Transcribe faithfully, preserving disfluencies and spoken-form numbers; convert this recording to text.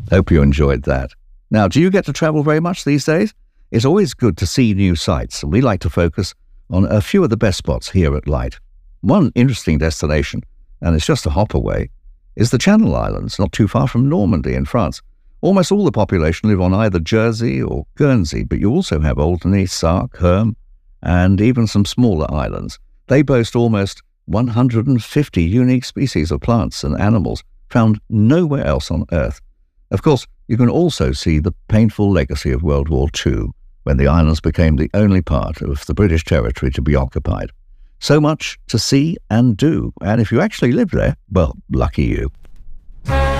Hope you enjoyed that. Now, do you get to travel very much these days? It's always good to see new sights, and we like to focus on a few of the best spots here at Light. One interesting destination, and it's just a hop away, is the Channel Islands, not too far from Normandy in France. Almost all the population live on either Jersey or Guernsey, but you also have Alderney, Sark, Herm, and even some smaller islands. They boast almost one hundred fifty unique species of plants and animals found nowhere else on Earth. Of course, you can also see the painful legacy of World War Two, when the islands became the only part of the British territory to be occupied. So much to see and do, and if you actually live there, well, lucky you.